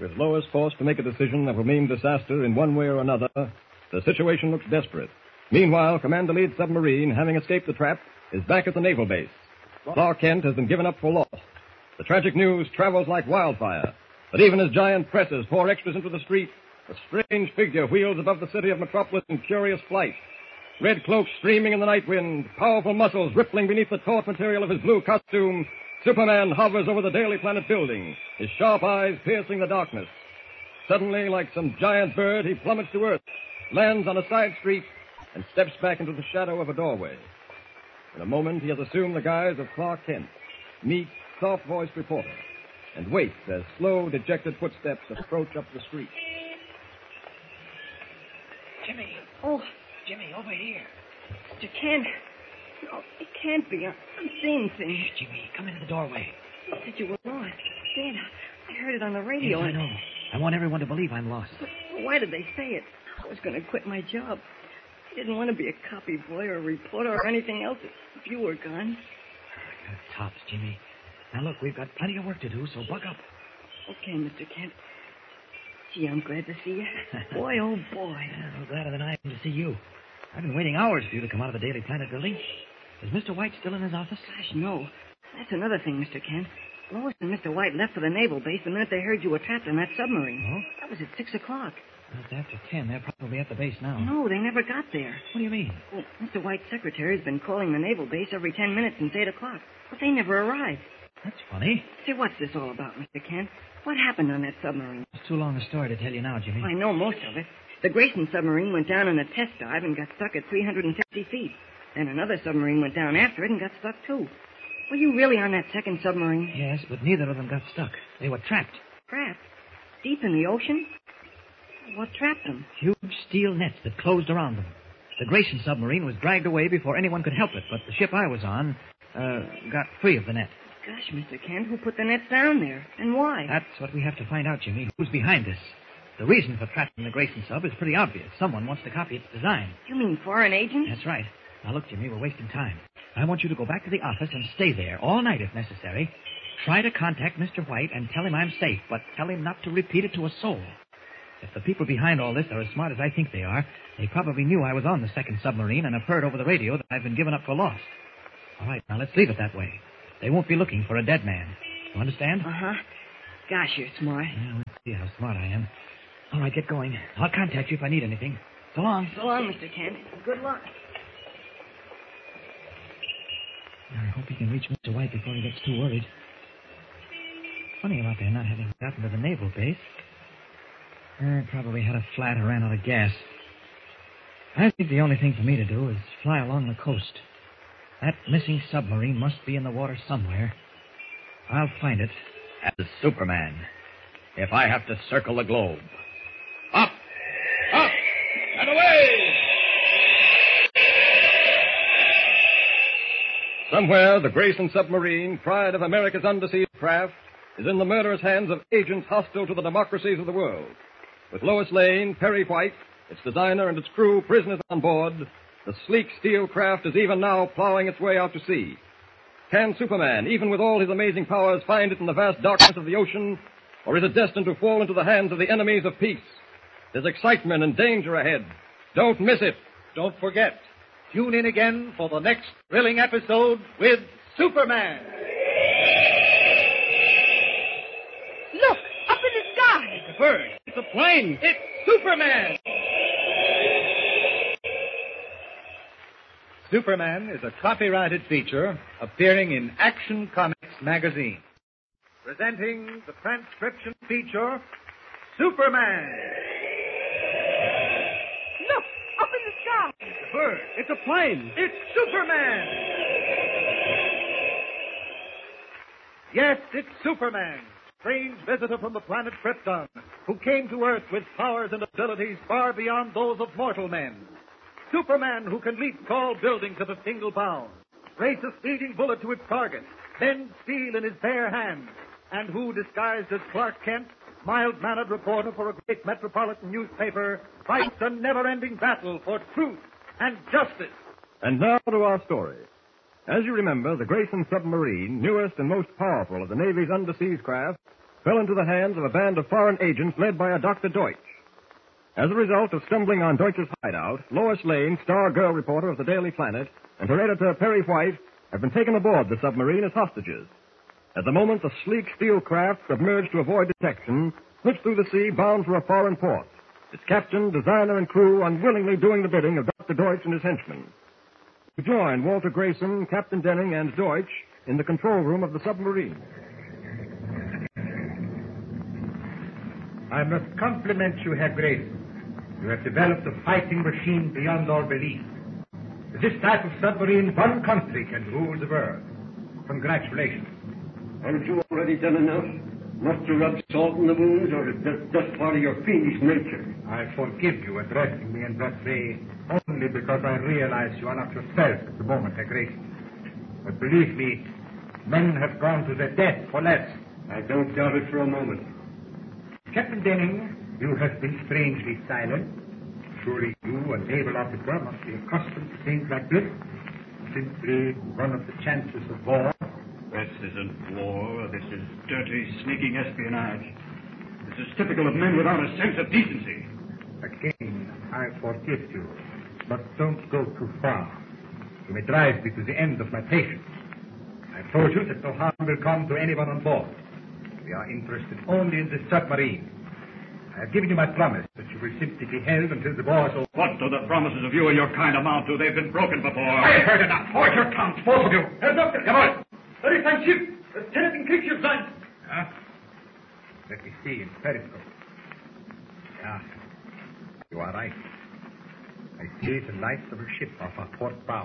With Lois forced to make a decision that will mean disaster in one way or another, the situation looks desperate. Meanwhile, Commander Lee's submarine, having escaped the trap, is back at the naval base. Clark Kent has been given up for lost. The tragic news travels like wildfire. But even as giant presses pour extras into the street, a strange figure wheels above the city of Metropolis in curious flight. Red cloaks streaming in the night wind, powerful muscles rippling beneath the taut material of his blue costume, Superman hovers over the Daily Planet building, his sharp eyes piercing the darkness. Suddenly, like some giant bird, he plummets to earth, lands on a side street, and steps back into the shadow of a doorway. In a moment, he has assumed the guise of Clark Kent, meek, soft-voiced reporter, and waits as slow, dejected footsteps approach up the street. Jimmy. Oh. Jimmy, over here. Mr. Kent. No, it can't be. I'm seeing things. Shh, Jimmy, come into the doorway. You said you were lost. Dad, I heard it on the radio. Yes, I know. I want everyone to believe I'm lost. But why did they say it? I was going to quit my job. I didn't want to be a copy boy or a reporter or anything else if you were gone. You're tops, Jimmy. Now, look, we've got plenty of work to do, so buck up. Okay, Mr. Kent. Gee, I'm glad to see you. Boy, oh, boy. Yeah, no gladder than I am to see you. I've been waiting hours for you to come out of the Daily Planet building. Is Mr. White still in his office? Gosh, no. That's another thing, Mr. Kent. Lois and Mr. White left for the naval base the minute they heard you were trapped in that submarine. Oh? That was at 6 o'clock. Well, it's after 10. They're probably at the base now. No, they never got there. What do you mean? Well, Mr. White's secretary has been calling the naval base every 10 minutes since 8 o'clock. But they never arrived. That's funny. Say, what's this all about, Mr. Kent? What happened on that submarine? It's too long a story to tell you now, Jimmy. I know most of it. The Grayson submarine went down in a test dive and got stuck at 350 feet. Then another submarine went down after it and got stuck, too. Were you really on that second submarine? Yes, but neither of them got stuck. They were trapped. Trapped? Deep in the ocean? What trapped them? Huge steel nets that closed around them. The Grayson submarine was dragged away before anyone could help it, but the ship I was on got free of the net. Gosh, Mr. Kent, who put the nets down there? And why? That's what we have to find out, Jimmy. Who's behind this? The reason for trapping the Grayson sub is pretty obvious. Someone wants to copy its design. You mean foreign agents? That's right. Now, look, Jimmy, we're wasting time. I want you to go back to the office and stay there all night if necessary. Try to contact Mr. White and tell him I'm safe, but tell him not to repeat it to a soul. If the people behind all this are as smart as I think they are, they probably knew I was on the second submarine and have heard over the radio that I've been given up for lost. All right, now let's leave it that way. They won't be looking for a dead man. You understand? Uh-huh. Gosh, you're smart. Yeah, let's see how smart I am. All right, get going. I'll contact you if I need anything. So long. So long, Mr. Kent. Good luck. I hope he can reach Mr. White before he gets too worried. Funny about their not having gotten to the naval base. Probably had a flat or ran out of gas. I think the only thing for me to do is fly along the coast. That missing submarine must be in the water somewhere. I'll find it. As Superman, if I have to circle the globe. Up! Up! And away! Somewhere, the Grayson submarine, pride of America's undersea craft, is in the murderous hands of agents hostile to the democracies of the world. With Lois Lane, Perry White, its designer, and its crew prisoners on board, the sleek steel craft is even now plowing its way out to sea. Can Superman, even with all his amazing powers, find it in the vast darkness of the ocean, or is it destined to fall into the hands of the enemies of peace? There's excitement and danger ahead. Don't miss it. Don't forget, tune in again for the next thrilling episode with Superman. Look, up in the sky. It's a bird. It's a plane. It's Superman. Superman is a copyrighted feature appearing in Action Comics magazine. Presenting the transcription feature, Superman. Look, up in the sky. It's a bird. It's a plane. It's Superman. Yes, it's Superman, strange visitor from the planet Krypton, who came to Earth with powers and abilities far beyond those of mortal men. Superman, who can leap tall buildings at a single bound, race a speeding bullet to its target, bend steel in his bare hands, and who, disguised as Clark Kent, mild-mannered reporter for a great metropolitan newspaper, fights a never-ending battle for truth and justice. And now to our story. As you remember, the Grayson submarine, newest and most powerful of the Navy's undersea craft, fell into the hands of a band of foreign agents led by a Dr. Deutsch. As a result of stumbling on Deutsch's hideout, Lois Lane, star girl reporter of the Daily Planet, and her editor, Perry White, have been taken aboard the submarine as hostages. At the moment, the sleek steel craft, submerged to avoid detection, slips through the sea bound for a foreign port. Its captain, designer, and crew unwillingly doing the bidding of Dr. Deutsch and his henchmen. We join Walter Grayson, Captain Denning, and Deutsch in the control room of the submarine. I must compliment you, Herr Grayson. You have developed a fighting machine beyond all belief. With this type of submarine, one country can rule the world. Congratulations. Haven't you already done enough? Not to rub salt in the wounds, or is that just part of your fiendish nature? I forgive you addressing me in that way only because I realize you are not yourself at the moment, Herr Grayson. But believe me, men have gone to their death for less. I don't doubt it for a moment. Captain Denning, you have been strangely silent. Surely you, a naval officer, must be accustomed to things like this. Simply one of the chances of war. This isn't war. This is dirty, sneaking espionage. This is typical of men without a sense of decency. Again, I forgive you. But don't go too far. You may drive me to the end of my patience. I told you that no harm will come to anyone on board. We are interested only in the submarine. I have given you my promise that you will simply be held until the war is over. What do the promises of you and your kind amount to? They've been broken before. I have heard enough. Hold your tongues, both of you. Herr Doctor, come on. Very fine ship. Lieutenant in Kriegsschiffe. Huh? Let me see in periscope. Yeah, you are right. I see the lights of a ship off our port bow.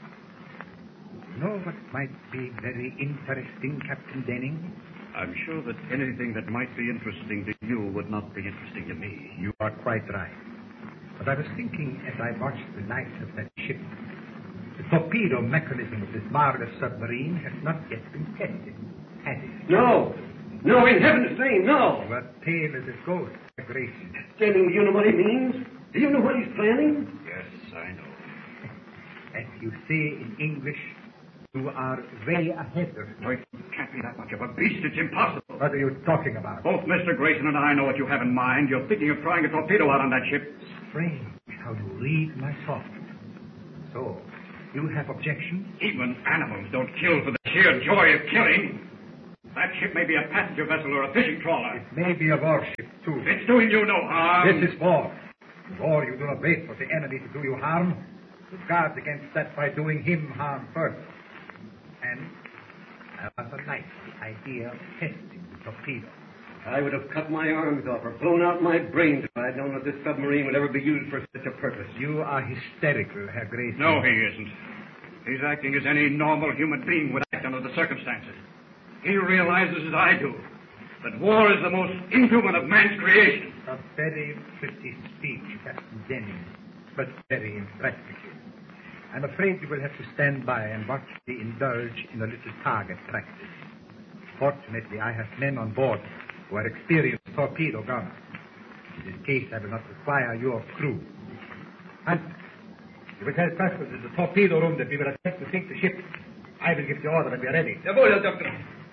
You know what might be very interesting, Captain Denning? I'm sure that anything that might be interesting to you would not be interesting to me. You are quite right. But I was thinking as I watched the lights of that ship, the torpedo mechanism of this marvelous submarine has not yet been tested, has it? No! No, in heaven's name, no! You are pale as a ghost, Grayson. Denning, do you know what he means? Do you know what he's planning? Yes, I know. As you say in English, you are way ahead of me. No, it can't be that much of a beast. It's impossible. What are you talking about? Both Mr. Grayson and I know what you have in mind. You're thinking of trying a torpedo out on that ship. Strange how you read my thoughts. So, you have objections? Even animals don't kill for the sheer joy of killing. That ship may be a passenger vessel or a fishing trawler. It may be a warship, too. It's doing you no harm. This is war. In war, you do not wait for the enemy to do you harm. You guard against that by doing him harm first. And I rather like the idea of testing the torpedo. I would have cut my arms off or blown out my brains if I had known that this submarine would ever be used for such a purpose. You are hysterical, Herr Grayson. No, he isn't. He's acting as any normal human being would act under the circumstances. He realizes, as I do, that war is the most inhuman of man's creation. A very pretty speech, Captain Denning, but very impractical. I'm afraid you will have to stand by and watch me indulge in a little target practice. Fortunately, I have men on board who are experienced torpedo gunners. In this case, I will not require your crew. And you will tell Prescott in the torpedo room that we will attempt to sink the ship. I will give the order when we are ready. Jawohl, Herr Doktor.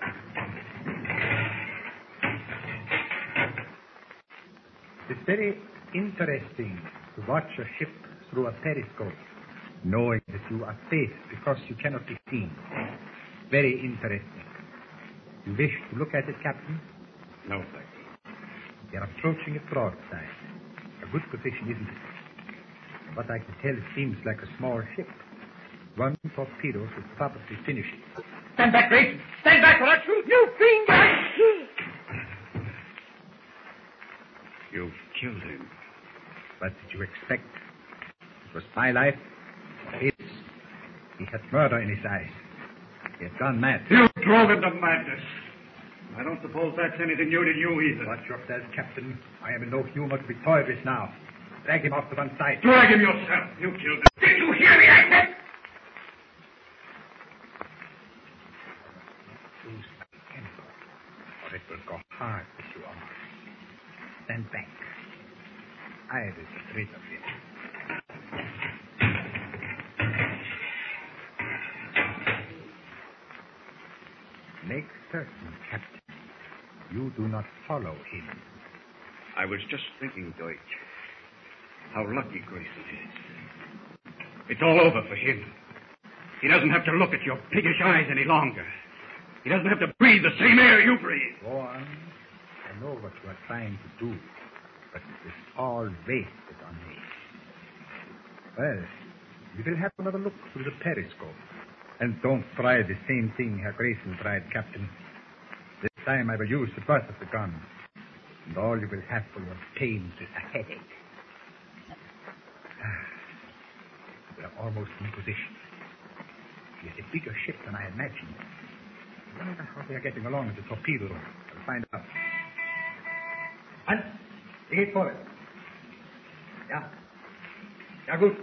It's very interesting to watch a ship through a periscope, knowing that you are safe because you cannot be seen. Very interesting. You wish to look at it, Captain? No, thank you. They are approaching it broadside. A good position, isn't it? From what I can tell, it seems like a small ship. One torpedo should probably finish it. Stand back, Grayson. Stand back or I'll shoot you, fiend! You've killed him. What did you expect? It was my life. His. He had murder in his eyes. He had gone mad. You drove him to madness. I don't suppose that's anything new to you either. Watch yourself, Captain. I am in no humor to be toyed with now. Drag him off to one side. Drag him yourself. You killed him. Did you hear me? I said... Choose my temper, or it will go hard with you all. Stand back. I will get rid of him. Make certain, Captain. You do not follow him. I was just thinking, Deutsch, how lucky Grayson is. It's all over for him. He doesn't have to look at your piggish eyes any longer. He doesn't have to breathe the same air you breathe. Go on. I know what you are trying to do, but it is all wasted on me. Well, we will have another look through the periscope. And don't try the same thing Herr Grayson tried, Captain. This time I will use the butt of the gun. And all you will have for your pains is a headache. We are almost in position. He is a bigger ship than I imagined. I wonder how they are getting along with the torpedo room. I'll find out. And the gate forward. Yeah. Yeah, good.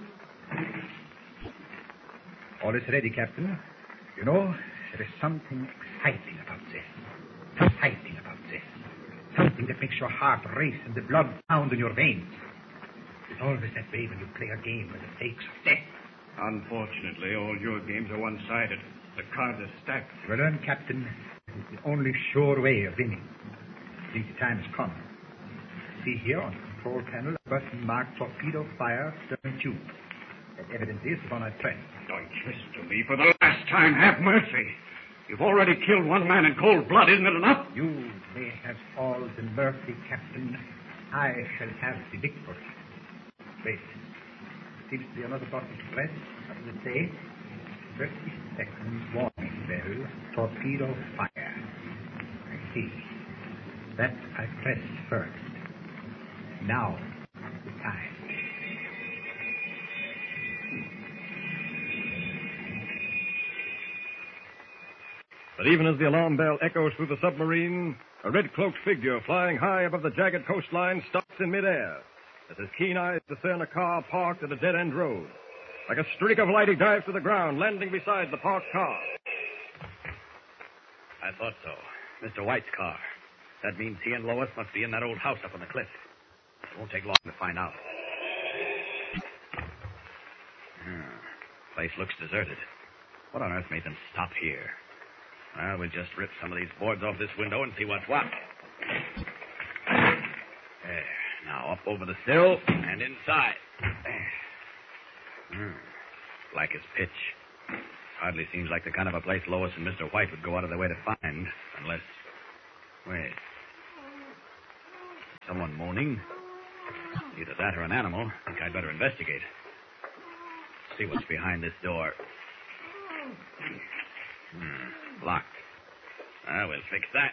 All is ready, Captain. You know, there is something exciting about this. Exciting about this. Something that makes your heart race and the blood pound in your veins. It's always that way when you play a game with the stakes of death. Unfortunately, all your games are one-sided. The cards are stacked. You learn, Captain, it's the only sure way of winning. I think the time has come. See here on the control panel, a button marked torpedo fire, stern tube. That evidently is the one I pressed. Deutsch, listen to me. For the last time, have mercy. You've already killed one man in cold blood. Isn't it enough? You may have all the mercy, Captain. I shall have the victory. Wait. Seems to be another button to press. What does it say? 30 seconds warning bell. Torpedo fire. I see. That I pressed first. Now, the time. But even as the alarm bell echoes through the submarine, a red-cloaked figure flying high above the jagged coastline stops in midair as his keen eyes discern a car parked at a dead-end road. Like a streak of light, he dives to the ground, landing beside the parked car. I thought so. Mr. White's car. That means he and Lois must be in that old house up on the cliff. It won't take long to find out. Place looks deserted. What on earth made them stop here? Well, we'll just rip some of these boards off this window and see what's what. There. Now up over the sill and inside. There. Black as pitch. Hardly seems like the kind of a place Lois and Mr. White would go out of their way to find, unless... Wait. Someone moaning? Either that or an animal. I think I'd better investigate. See what's behind this door. Locked. We'll fix that.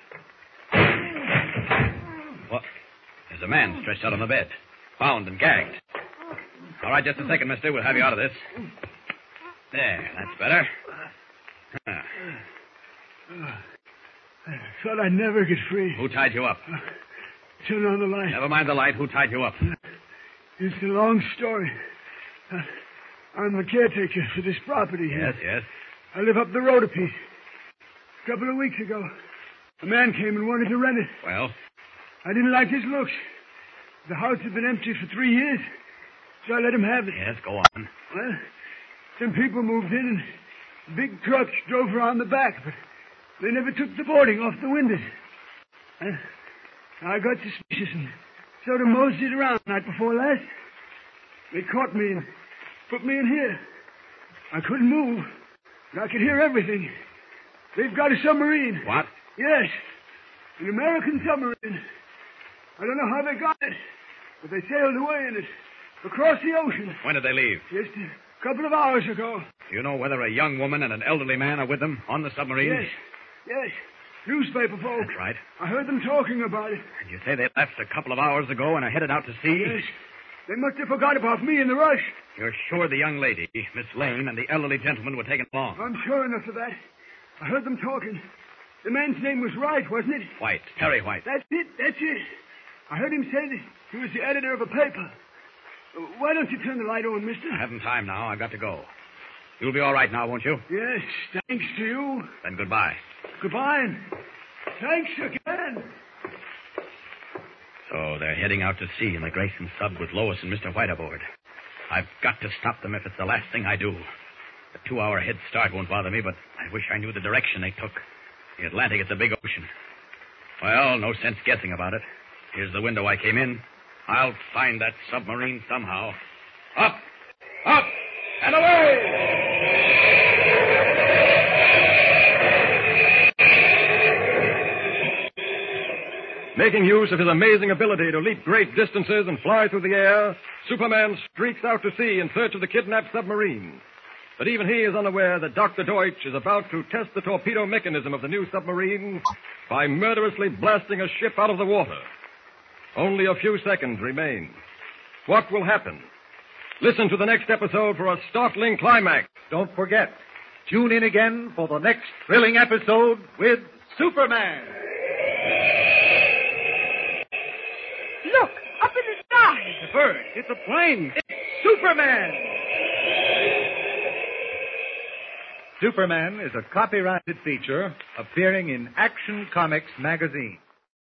What? There's a man stretched out on the bed. Bound and gagged. All right, just a second, mister. We'll have you out of this. There, that's better. I thought I'd never get free. Who tied you up? Turn on the light. Never mind the light. Who tied you up? It's a long story. I'm the caretaker for this property here. Yes. I live up the road a piece. A couple of weeks ago, a man came and wanted to rent it. Well? I didn't like his looks. The house had been empty for 3 years, so I let him have it. Yes, go on. Well, some people moved in and big trucks drove around the back, but they never took the boarding off the windows. I got suspicious and sort of moseyed around night before last. They caught me and put me in here. I couldn't move, but I could hear everything. They've got a submarine. What? Yes, an American submarine. I don't know how they got it, but they sailed away in it, across the ocean. When did they leave? Just a couple of hours ago. Do you know whether a young woman and an elderly man are with them on the submarine? Yes. Newspaper folk. That's right. I heard them talking about it. And you say they left a couple of hours ago and are headed out to sea? Yes. They must have forgot about me in the rush. You're sure the young lady, Miss Lane, and the elderly gentleman were taken along? I'm sure enough of that. I heard them talking. The man's name was Wright, wasn't it? White. Terry White. That's it. I heard him say that he was the editor of a paper. Why don't you turn the light on, mister? I haven't time now. I've got to go. You'll be all right now, won't you? Yes, thanks to you. Then goodbye. Goodbye, and thanks again. So they're heading out to sea in the Grayson sub with Lois and Mr. White aboard. I've got to stop them if it's the last thing I do. The 2-hour head start won't bother me, but I wish I knew the direction they took. The Atlantic is a big ocean. Well, no sense guessing about it. Here's the window I came in. I'll find that submarine somehow. Up! Up! And away! Making use of his amazing ability to leap great distances and fly through the air, Superman streaks out to sea in search of the kidnapped submarine. But even he is unaware that Dr. Deutsch is about to test the torpedo mechanism of the new submarine by murderously blasting a ship out of the water. Only a few seconds remain. What will happen? Listen to the next episode for a startling climax. Don't forget, tune in again for the next thrilling episode with Superman. Look, up in the sky. It's a bird. It's a plane. It's Superman! Superman is a copyrighted feature appearing in Action Comics magazine.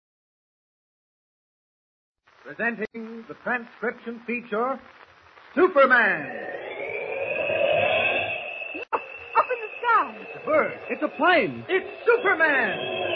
Presenting the transcription feature, Superman! Look, up in the sky. It's a bird. It's a plane. It's Superman!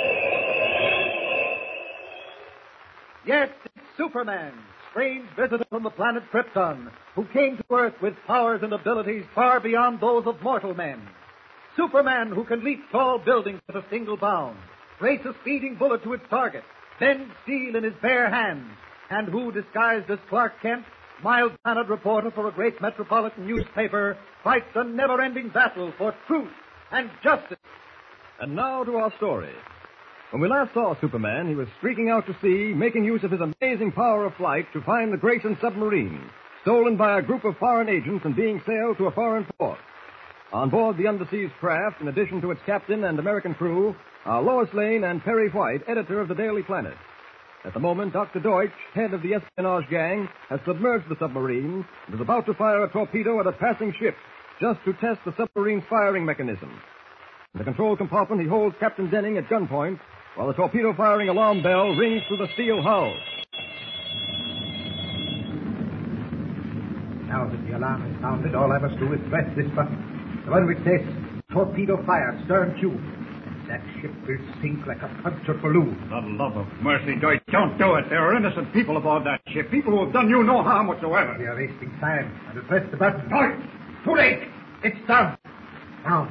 Yes, it's Superman, strange visitor from the planet Krypton, who came to Earth with powers and abilities far beyond those of mortal men. Superman, who can leap tall buildings at a single bound, race a speeding bullet to its target, bend steel in his bare hands, and who, disguised as Clark Kent, mild-mannered reporter for a great metropolitan newspaper, fights a never-ending battle for truth and justice. And now to our story. When we last saw Superman, he was streaking out to sea, making use of his amazing power of flight to find the Grayson submarine, stolen by a group of foreign agents and being sailed to a foreign port. On board the underseas craft, in addition to its captain and American crew, are Lois Lane and Perry White, editor of the Daily Planet. At the moment, Dr. Deutsch, head of the espionage gang, has submerged the submarine and is about to fire a torpedo at a passing ship, just to test the submarine's firing mechanism. In the control compartment, he holds Captain Denning at gunpoint, while the torpedo-firing alarm bell rings through the steel hull. Now that the alarm is sounded, all I must do is press this button. The one which says, torpedo fire, stern tube. That ship will sink like a punctured balloon. For the love of mercy, Deutsch, don't do it. There are innocent people aboard that ship. People who have done you no harm whatsoever. We are wasting time. I will press the button. Deutsch! Too late! It's done. Now.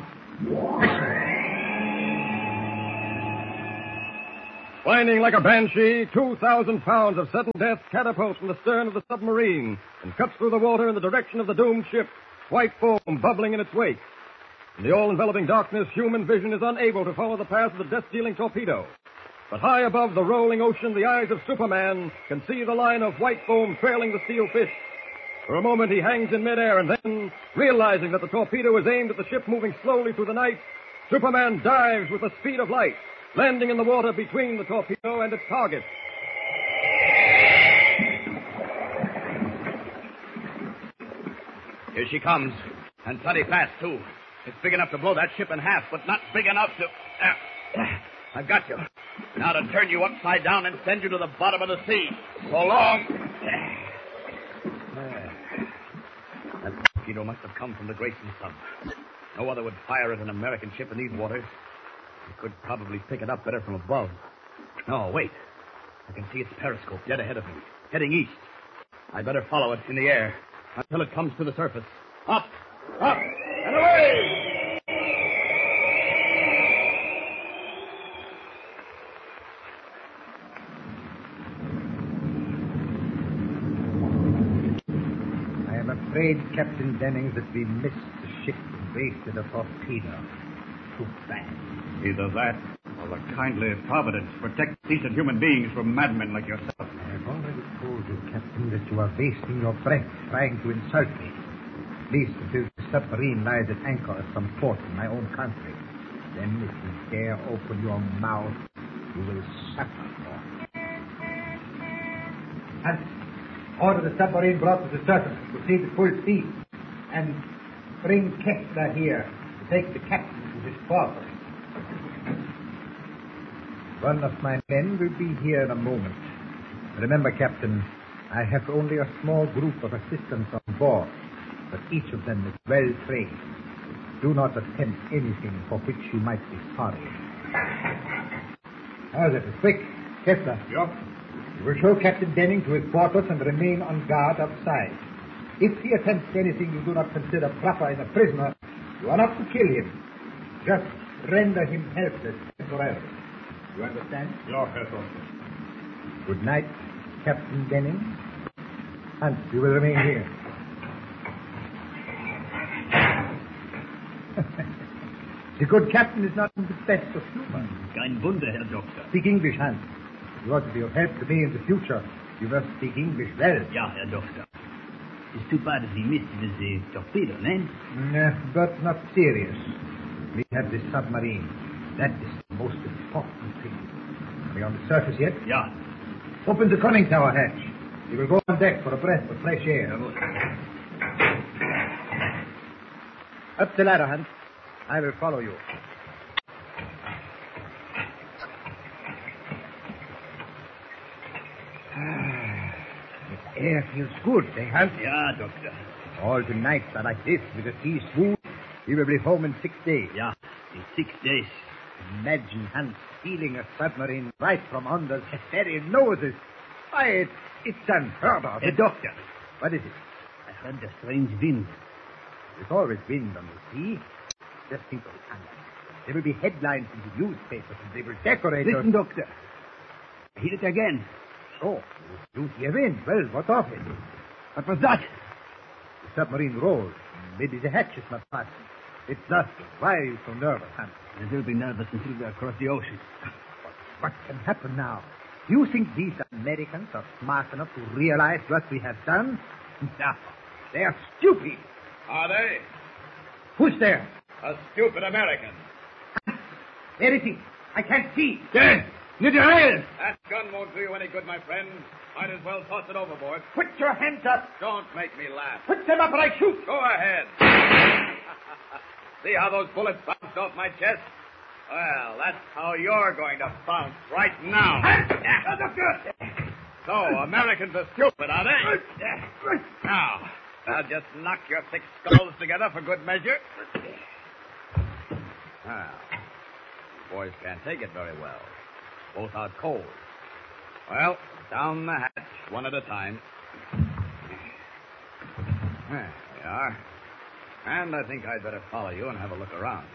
Whining like a banshee, 2,000 pounds of sudden death catapults from the stern of the submarine and cuts through the water in the direction of the doomed ship, white foam bubbling in its wake. In the all-enveloping darkness, human vision is unable to follow the path of the death-dealing torpedo. But high above the rolling ocean, the eyes of Superman can see the line of white foam trailing the steel fish. For a moment, he hangs in midair, and then, realizing that the torpedo is aimed at the ship moving slowly through the night, Superman dives with the speed of light, landing in the water between the torpedo and its target. Here she comes, and plenty fast, too. It's big enough to blow that ship in half, but not big enough to... I've got you. Now to turn you upside down and send you to the bottom of the sea. So long. That torpedo must have come from the Grayson sub. No other would fire at an American ship in these waters. You could probably pick it up better from above. No, wait. I can see its periscope dead ahead of me, heading east. I'd better follow it in the air until it comes to the surface. Up, up, and away! I am afraid, Captain Denning, that we missed the ship and wasted a torpedo. Too bad. Either that, or the kindly providence protects decent human beings from madmen like yourself. I have already told you, Captain, that you are wasting your breath trying to insult me. At least until the submarine lies at anchor at some port in my own country. Then, if you dare open your mouth, you will suffer for it. And order the submarine brought to the surface, proceed at full speed, and bring Kessler here to take the captain to his quarters. One of my men will be here in a moment. Remember, Captain, I have only a small group of assistants on board, but each of them is well trained. Do not attempt anything for which you might be sorry. Oh, that is quick. Kessler. Yeah? You will show Captain Denning to his quarters and remain on guard outside. If he attempts anything you do not consider proper in a prisoner, you are not to kill him. Just render him helpless temporarily. You understand? Yeah, Herr Doctor. Good night, Captain Denning. Hans, you will remain here. The good captain is not in the best of humor. Kein Wunder, Herr Doktor. Speak English, Hans. You ought to be of help to me in the future. You must speak English well. Ja, Herr Doktor. It's too bad that we missed the torpedo, eh? But not serious. We have the submarine. That is the most important thing. Are we on the surface yet? Ja. Open the conning tower hatch. We will go on deck for a breath of fresh air. Up the ladder, Hans. I will follow you. The air feels good, eh, Hans? Ja, Doktor. All the nights are like this, with the sea smooth. We will be home in 6 days. Ja, in 6 days. Imagine Hans stealing a submarine right from under the very noses. Why, it's unheard of. Herr Doktor. What is it? I heard a strange wind. There's always wind on the sea. Just think of it, Hans. There will be headlines in the newspapers, and they will decorate us. Listen, Doctor. I hear it again. Oh, you hear wind. Well, what of it? What was that? The submarine rolls. Maybe the hatch is not fastened. It's dust. Why are you so nervous, Hans? I will be nervous until we are across the ocean. What can happen now? Do you think these Americans are smart enough to realize what we have done? No. They are stupid. Are they? Who's there? A stupid American. Where is he? I can't see. There! Near the rail. That gun won't do you any good, my friend. Might as well toss it overboard. Put your hands up. Don't make me laugh. Put them up or I shoot. Go ahead. See how those bullets bounced off my chest? Well, that's how you're going to bounce right now. So, Americans are stupid, are they? Now, I'll just knock your thick skulls together for good measure. Well, you boys can't take it very well. Both out cold. Well, down the hatch, one at a time. There we are. And I think I'd better follow you and have a look around.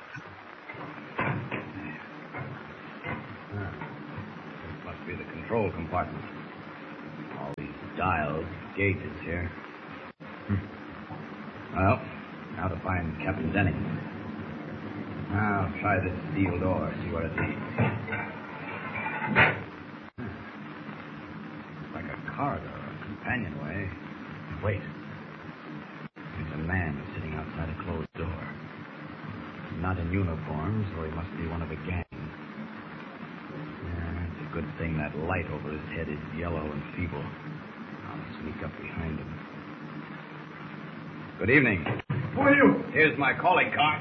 This must be the control compartment. All these dials, gauges here. Well, now to find Captain Denning. I'll try this steel door, see what it leads. It's like a corridor, a companionway. Wait. There's a man sitting outside a closed door. Not in uniform, so he must be one of the gang. Yeah, it's a good thing that light over his head is yellow and feeble. I'll sneak up behind him. Good evening. Who are you? Here's my calling card.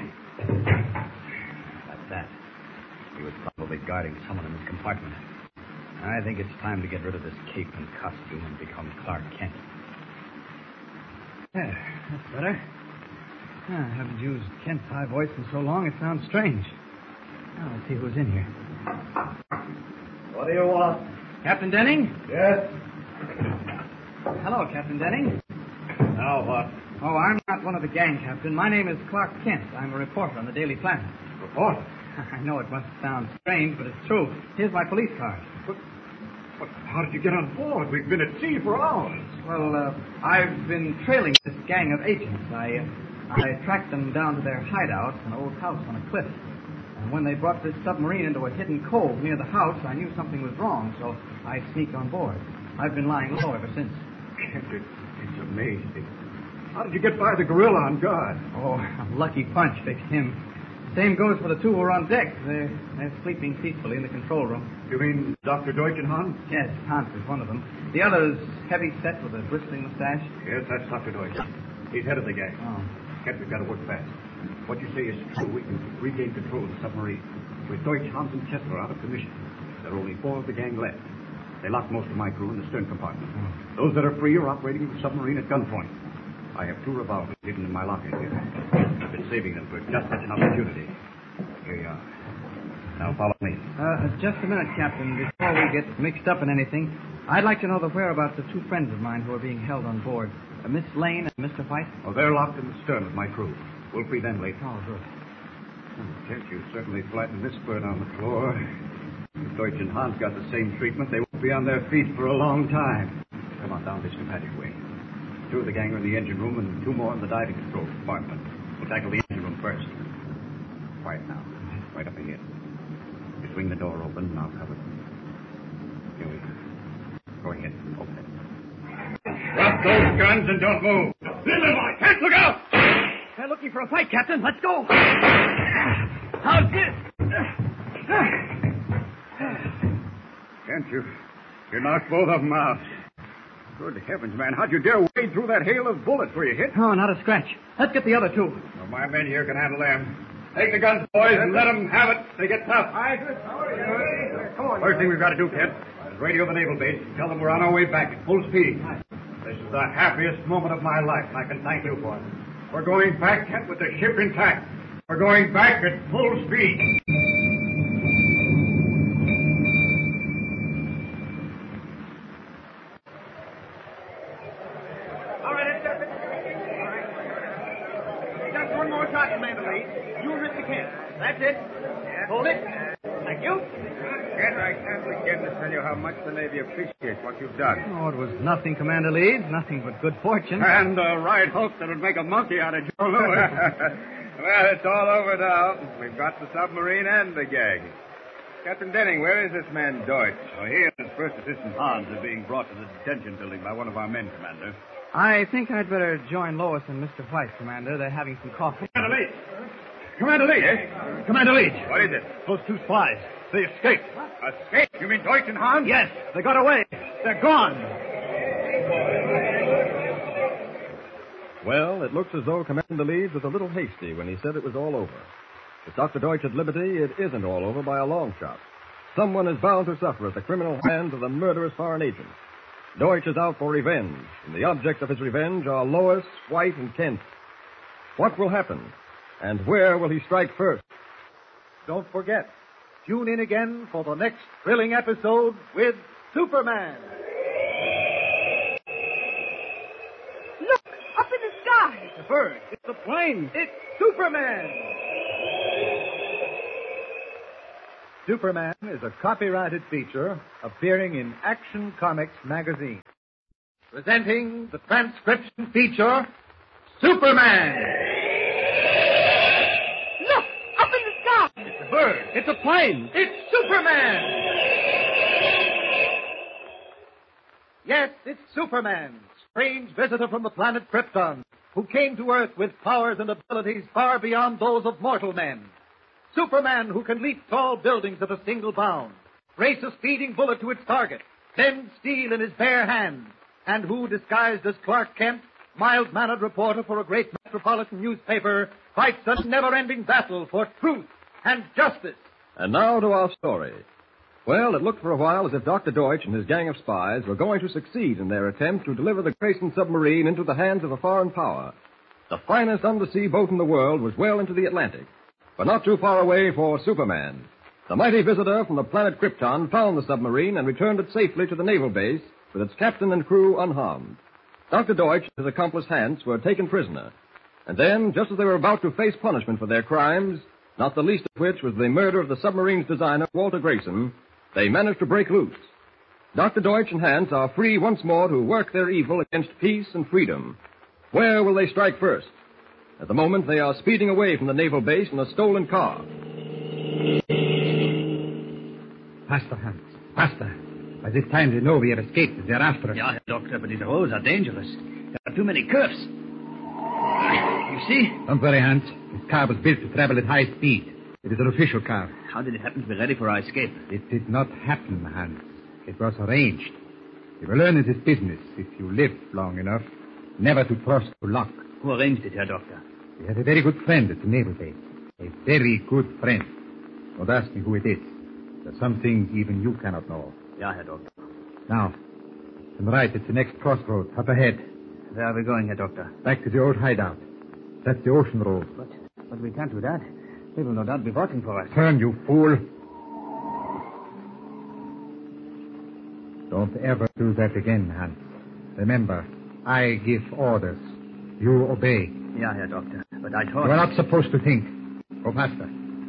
That's that. He was probably guarding someone in this compartment. I think it's time to get rid of this cape and costume and become Clark Kent. There, that's better. I haven't used Kent's high voice in so long it sounds strange. Now, let's see who's in here. What do you want? Captain Denning? Yes? Hello, Captain Denning. Now what? Oh, I'm not one of the gang, Captain. My name is Clark Kent. I'm a reporter on the Daily Planet. Reporter? I know it must sound strange, but it's true. Here's my police card. But how did you get on board? We've been at sea for hours. Well, I've been trailing this gang of agents. I tracked them down to their hideout, an old house on a cliff. And when they brought this submarine into a hidden cove near the house, I knew something was wrong, so I sneaked on board. I've been lying low ever since. It's amazing. How did you get by the gorilla on guard? Oh, a lucky punch fixed him. Same goes for the two who are on deck. They're sleeping peacefully in the control room. You mean Dr. Deutsch and Hans? Yes, Hans is one of them. The other is heavy set with a bristling mustache. Yes, that's Dr. Deutsch. He's head of the gang. Oh. Kent, we've got to work fast. What you say is true. We can regain control of the submarine. With Deutsch, Hans, and Kessler out of commission, there are only 4 of the gang left. They locked most of my crew in the stern compartment. Those that are free are operating the submarine at gunpoint. I have 2 revolvers hidden in my locker here. I've been saving them for just such an opportunity. Here you are. Now follow me. Just a minute, Captain. Before we get mixed up in anything, I'd like to know the whereabouts of two friends of mine who are being held on board. Miss Lane and Mr. White? Oh, they're locked in the stern with my crew. We'll free them later. Oh, good. Kent, you certainly flattened this bird on the floor. If Deutsch and Hans got the same treatment, they won't be on their feet for a long time. Come on down this pneumatic way. 2 of the gang are in the engine room and 2 more in the diving control compartment. We'll tackle the engine room first. Quiet now. Right up ahead. You swing the door open and I'll cover it. Here we go. Go ahead. Open it. Drop those guns and don't move. Listen, boy. Kent, look out! They're looking for a fight, Captain. Let's go. How's this? Kent, you knocked both of them out. Good heavens, man. How'd you dare wade through that hail of bullets? Were you hit? Oh, not a scratch. Let's get the other 2. Well, my men here can handle them. Take the guns, boys, and let them have it. They get tough. Come on. First thing we've got to do, Kent, is radio the naval base. Tell them we're on our way back at full speed. This is the happiest moment of my life, and I can thank you for it. We're going back, Kent, with the ship intact. We're going back at full speed. All right, Captain. All right. Just one more shot, Commander Lee. You and Mr. Kent. That's it. Hold it. Thank you. Kent, I can't begin to tell you how much the Navy appreciates what you've done. Oh, it was nothing, Commander Lee. Nothing but good fortune. And the right hook that would make a monkey out of Joe Lewis. Well, it's all over now. We've got the submarine and the gang. Captain Denning, where is this man Deutsch? Oh, he and his first assistant Hans are being brought to the detention building by one of our men, Commander. I think I'd better join Lois and Mr. White, Commander. They're having some coffee. Commander Leach! Commander Leach! Yes? Commander Leach! What is it? Those 2 spies. They escaped. Escape? You mean Deutsch and Hans? Yes, they got away. They're gone. Well, it looks as though Commander Leeds was a little hasty when he said it was all over. With Dr. Deutsch at liberty, it isn't all over by a long shot. Someone is bound to suffer at the criminal hands of the murderous foreign agent. Deutsch is out for revenge, and the objects of his revenge are Lois, White, and Kent. What will happen? And where will he strike first? Don't forget, tune in again for the next thrilling episode with Superman. Look, up in the sky. It's a bird. It's a plane. It's Superman. Superman is a copyrighted feature appearing in Action Comics magazine. Presenting the transcription feature, Superman. Look, up in the sky. It's a bird. It's a plane. It's Superman. Yes, it's Superman, strange visitor from the planet Krypton, who came to Earth with powers and abilities far beyond those of mortal men. Superman who can leap tall buildings at a single bound, race a speeding bullet to its target, bend steel in his bare hands, and who, disguised as Clark Kent, mild-mannered reporter for a great metropolitan newspaper, fights a never-ending battle for truth and justice. And now to our story. Well, it looked for a while as if Dr. Deutsch and his gang of spies were going to succeed in their attempt to deliver the Grayson submarine into the hands of a foreign power. The finest undersea boat in the world was well into the Atlantic, but not too far away for Superman. The mighty visitor from the planet Krypton found the submarine and returned it safely to the naval base with its captain and crew unharmed. Dr. Deutsch and his accomplice Hans were taken prisoner. And then, just as they were about to face punishment for their crimes, not the least of which was the murder of the submarine's designer, Walter Grayson, they managed to break loose. Dr. Deutsch and Hans are free once more to work their evil against peace and freedom. Where will they strike first? At the moment, they are speeding away from the naval base in a stolen car. Faster, Hans. Faster. By this time, they know we have escaped. They're after us. Yeah, Herr Doctor, but these roads are dangerous. There are too many curves. You see? Don't worry, Hans. This car was built to travel at high speed. It is an official car. How did it happen to be ready for our escape? It did not happen, Hans. It was arranged. You will learn in this business, if you live long enough, never to trust to luck. Who arranged it, Herr Doctor? We have a very good friend at the naval base. A very good friend. Don't ask me who it is. There are some things even you cannot know. Yeah, Herr Doctor. Now, to the right, it's the next crossroad, up ahead. Where are we going, Herr Doctor? Back to the old hideout. That's the ocean road. But we can't do that. They will no doubt be watching for us. Turn, you fool. Don't ever do that again, Hans. Remember, I give orders. You obey. Yeah, Herr Doctor. But I thought... You are not supposed to think. Go faster.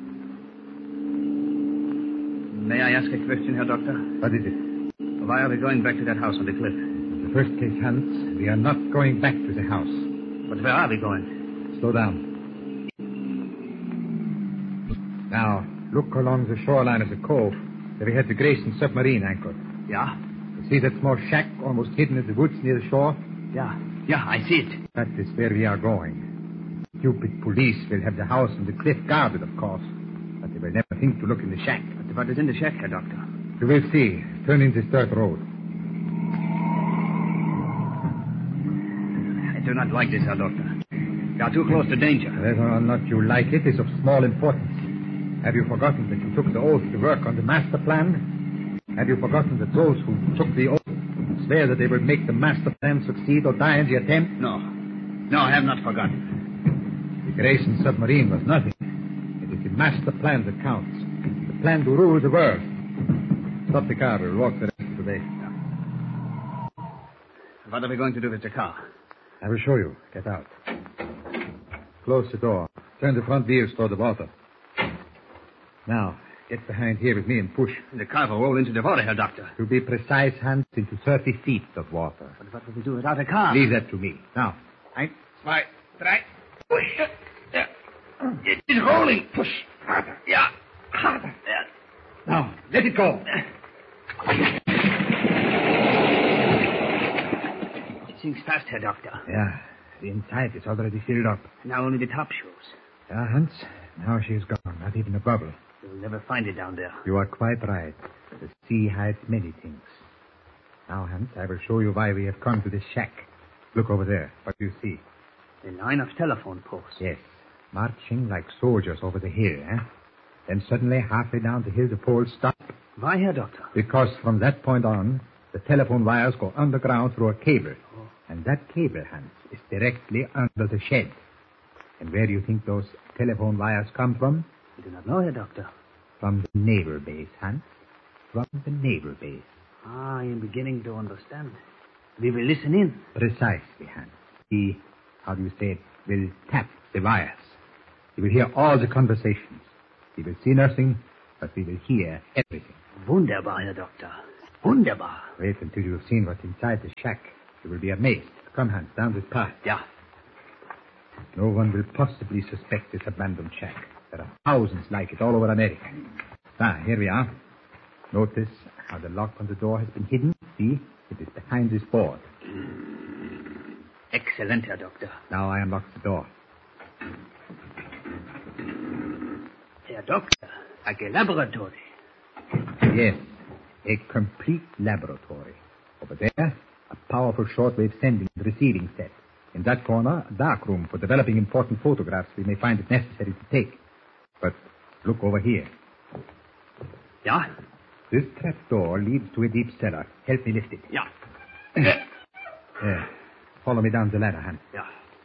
May I ask a question, Herr Doctor? What is it? Why are we going back to that house on the cliff? In the first case, Hans, we are not going back to the house. But where are we going? Slow down. Now, look along the shoreline of the cove where we had the Grayson submarine anchored. Yeah? You see that small shack almost hidden in the woods near the shore? Yeah. Yeah, I see it. That is where we are going. Stupid police will have the house and the cliff guarded, of course. But they will never think to look in the shack. But what is in the shack, Herr Doctor? You will see. Turn in this dirt road. I do not like this, Herr Doctor. We are too close to danger. Whether or not you like it is of small importance. Have you forgotten that you took the oath to work on the master plan? Have you forgotten that those who took the oath swear that they will make the master plan succeed or die in the attempt? No. No, I have not forgotten. The Grayson submarine was nothing. It is the master plan that counts. The plan to rule the world. Stop the car. We'll walk the rest of the way. What are we going to do with the car? I will show you. Get out. Close the door. Turn the front wheels toward the water. Now, get behind here with me and push. The car will roll into the water, Herr Doctor. To be precise, Hans, into 30 feet of water. But what will we do without a car? Leave that to me. Now, 1, 2, 3. Push. It is rolling. Push. Harder. Yeah. Harder. Yeah. Now, let it go. It sinks fast, Herr Doctor. Yeah. The inside is already filled up. Now only the top shows. Yeah, Hans. Now she is gone. Not even a bubble. You'll never find it down there. You are quite right. The sea hides many things. Now, Hans, I will show you why we have come to this shack. Look over there. What do you see? A line of telephone poles. Yes. Marching like soldiers over the hill, eh? Then suddenly, halfway down the hill, the poles stop. Why, Herr Doctor? Because from that point on, the telephone wires go underground through a cable. Oh. And that cable, Hans, is directly under the shed. And where do you think those telephone wires come from? I do not know, Herr Doctor. From the naval base, Hans. From the naval base. I am beginning to understand. We will listen in. Precisely, Hans. We, how do you say it, will tap the wires. We will hear all the conversations. We will see nothing, but we will hear everything. Wunderbar, Herr Doctor. Wunderbar. Wait until you have seen what's inside the shack. You will be amazed. Come, Hans, down this path. Yeah. No one will possibly suspect this abandoned shack. There are thousands like it all over America. Here we are. Notice how the lock on the door has been hidden. See, it is behind this board. Excellent, Herr Doctor. Now I unlock the door. Herr Doctor, a laboratory. Yes, a complete laboratory. Over there, a powerful shortwave sending and receiving set. In that corner, a dark room for developing important photographs we may find it necessary to take. But look over here. Yeah? This trapdoor leads to a deep cellar. Help me lift it. Yeah. There. Follow me down the ladder, Hans. Yeah.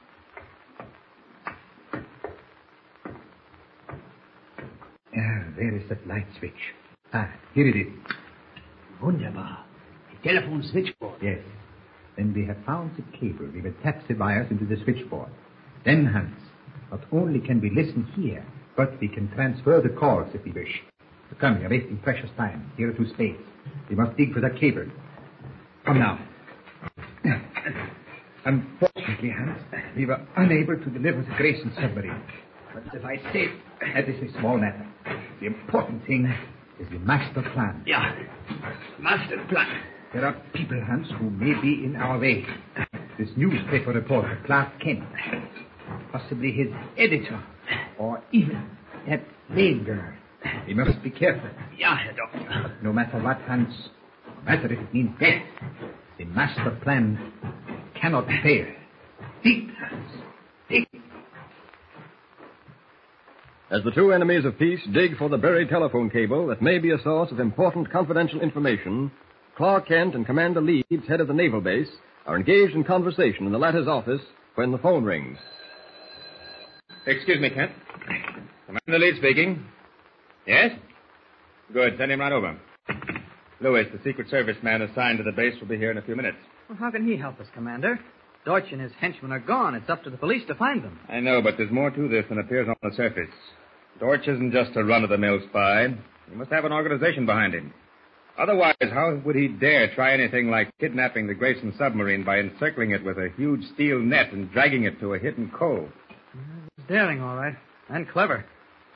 Where is that light switch? Here it is. Wunderbar. A telephone switchboard. Yes. When we have found the cable, we will tap the wires into the switchboard. Then, Hans, not only can we listen here, but we can transfer the calls if we wish. So come, we are wasting precious time. Here are two spades. We must dig for that cable. Come now. Unfortunately, Hans, we were unable to deliver the Grayson submarine. But as I say, that is a small matter. The important thing is the master plan. Yeah, master plan. There are people, Hans, who may be in our way. This newspaper reporter, Clark Kent. Possibly his editor. Or even that Lane girl. We must be careful. Yeah, Herr Doctor. But no matter what, Hans, no matter if it means death, the master plan cannot fail. Dig, Hans. Dig. As the two enemies of peace dig for the buried telephone cable that may be a source of important confidential information, Clark Kent and Commander Leeds, head of the naval base, are engaged in conversation in the latter's office when the phone rings. Excuse me, Kent. Commander Leeds speaking. Yes? Good. Send him right over. Lewis, the Secret Service man assigned to the base, will be here in a few minutes. Well, how can he help us, Commander? Deutsch and his henchmen are gone. It's up to the police to find them. I know, but there's more to this than appears on the surface. Deutsch isn't just a run-of-the-mill spy. He must have an organization behind him. Otherwise, how would he dare try anything like kidnapping the Grayson submarine by encircling it with a huge steel net and dragging it to a hidden cove? It's daring, all right, and clever.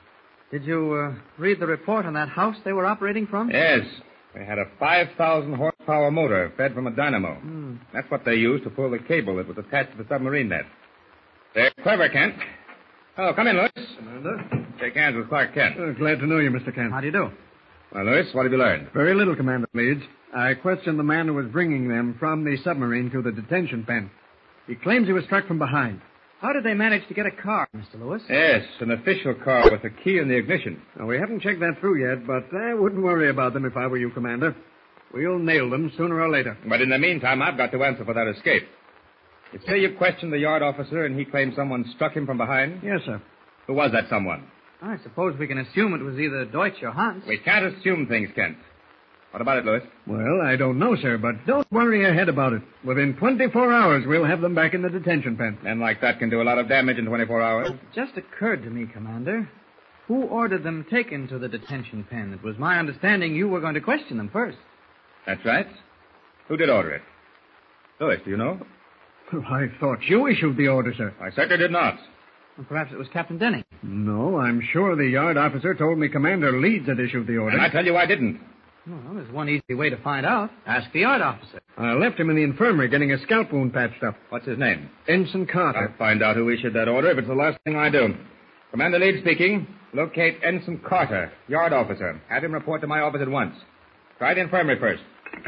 Did you read the report on that house they were operating from? Yes. They had a 5,000 horsepower motor fed from a dynamo. That's what they used to pull the cable that was attached to the submarine net. They're clever, Kent. Oh, come in, Lewis. Commander. Shake hands with Clark Kent. Glad to know you, Mr. Kent. How do you do? Well, Lewis, what have you learned? Very little, Commander Leeds. I questioned the man who was bringing them from the submarine to the detention pen. He claims he was struck from behind. How did they manage to get a car, Mr. Lewis? Yes, an official car with a key in the ignition. Now, we haven't checked that through yet, but I wouldn't worry about them if I were you, Commander. We'll nail them sooner or later. But in the meantime, I've got to answer for that escape. You say you questioned the yard officer and he claimed someone struck him from behind? Yes, sir. Who was that someone? I suppose we can assume it was either Deutsch or Hans. We can't assume things, Kent. What about it, Lewis? Well, I don't know, sir, but don't worry your head about it. Within 24 hours, we'll have them back in the detention pen. Men like that can do a lot of damage in 24 hours. It just occurred to me, Commander. Who ordered them taken to the detention pen? It was my understanding you were going to question them first. That's right. Who did order it? Lewis, do you know? Well, I thought you issued the order, sir. I certainly did not. Well, perhaps it was Captain Denning. No, I'm sure the yard officer told me Commander Leeds had issued the order. And I tell you I didn't. Well, there's one easy way to find out. Ask the yard officer. I left him in the infirmary getting a scalp wound patched up. What's his name? Ensign Carter. I'll find out who issued that order if it's the last thing I do. Commander Leeds speaking. Locate Ensign Carter, yard officer. Have him report to my office at once. Try the infirmary first.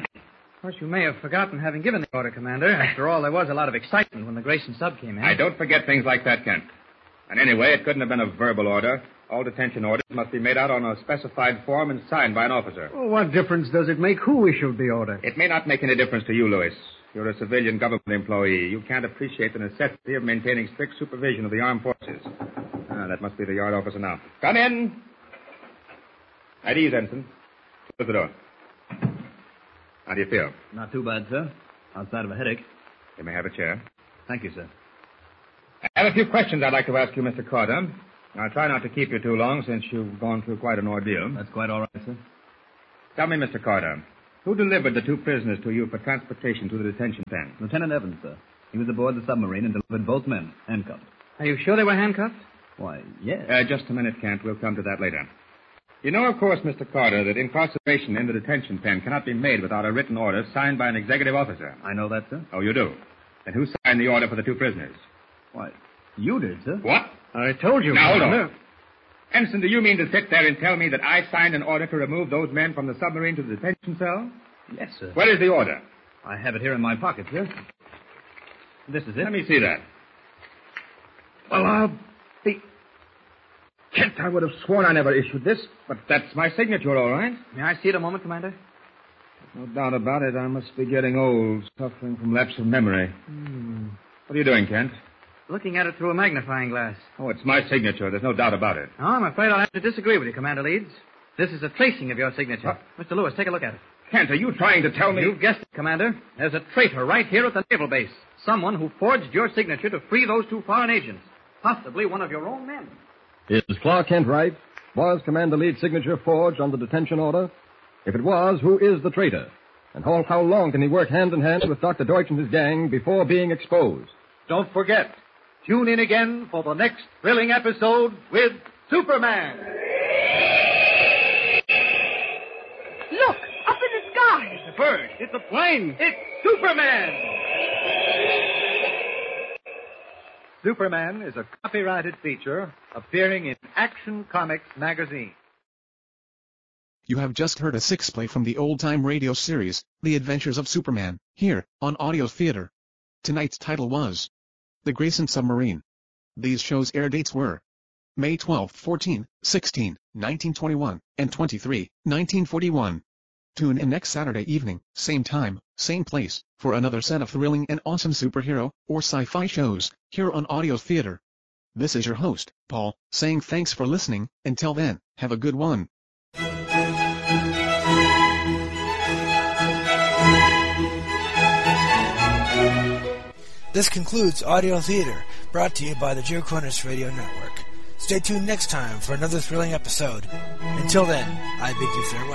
Of course, you may have forgotten having given the order, Commander. After all, there was a lot of excitement when the Grayson sub came in. I don't forget things like that, Kent. And anyway, it couldn't have been a verbal order. All detention orders must be made out on a specified form and signed by an officer. Well, what difference does it make who issued the order? It may not make any difference to you, Lewis. You're a civilian government employee. You can't appreciate the necessity of maintaining strict supervision of the armed forces. That must be the yard officer now. Come in. At ease, Ensign. Close the door. How do you feel? Not too bad, sir. Outside of a headache. You may have a chair. Thank you, sir. I have a few questions I'd like to ask you, Mr. Carter. I'll try not to keep you too long since you've gone through quite an ordeal. That's quite all right, sir. Tell me, Mr. Carter, who delivered the two prisoners to you for transportation to the detention pen? Lieutenant Evans, sir. He was aboard the submarine and delivered both men, handcuffed. Are you sure they were handcuffed? Why, yes. Just a minute, Kent. We'll come to that later. You know, of course, Mr. Carter, that incarceration in the detention pen cannot be made without a written order signed by an executive officer. I know that, sir. Oh, you do? Then who signed the order for the two prisoners? Why, you did, sir. What? I told you. Now, hold on. Ensign, do you mean to sit there and tell me that I signed an order to remove those men from the submarine to the detention cell? Yes, sir. Where is the order? I have it here in my pocket, sir. This is it. Let me see that. Well, I'll be... Kent, I would have sworn I never issued this. But that's my signature, all right. May I see it a moment, Commander? No doubt about it. I must be getting old, suffering from lapse of memory. What are you doing, Kent? Looking at it through a magnifying glass. Oh, it's my signature. There's no doubt about it. Oh, I'm afraid I'll have to disagree with you, Commander Leeds. This is a tracing of your signature. Mr. Lewis, take a look at it. Kent, are you trying to tell me... You've guessed it, Commander. There's a traitor right here at the naval base. Someone who forged your signature to free those two foreign agents. Possibly one of your own men. Is Clark Kent right? Was Commander Leeds' signature forged on the detention order? If it was, who is the traitor? And how long can he work hand in hand with Dr. Deutsch and his gang before being exposed? Don't forget, tune in again for the next thrilling episode with Superman. Look, up in the sky. It's a bird. It's a plane. It's Superman. Superman is a copyrighted feature appearing in Action Comics magazine. You have just heard a 6-play from the old-time radio series, The Adventures of Superman, here, on Audio Theater. Tonight's title was The Grayson Submarine. These shows' air dates were May 12, 14, 16, 1921, and 23, 1941. Tune in next Saturday evening, same time, same place, for another set of thrilling and awesome superhero or sci-fi shows, here on Audio Theater. This is your host, Paul, saying thanks for listening. Until then, have a good one. This concludes Audio Theater, brought to you by the Joe Cornish Radio Network. Stay tuned next time for another thrilling episode. Until then, I bid you farewell.